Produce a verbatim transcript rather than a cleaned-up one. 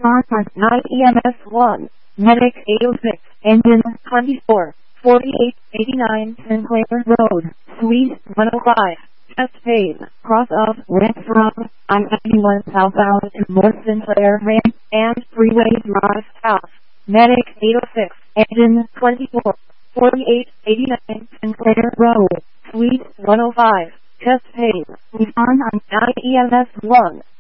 Response on nine E M S one. Medic eight oh six. Engine twenty-four forty-eight eighty-nine Sinclair Road, Suite one oh five. Test paid. Cross of went from I ninety-one southbound to North Sinclair Ramp and Freeway Drive South. Medic eight oh six. Engine twenty-four forty-eight eighty-nine Sinclair Road, Suite one oh five. Test paid. Response on nine E M S one.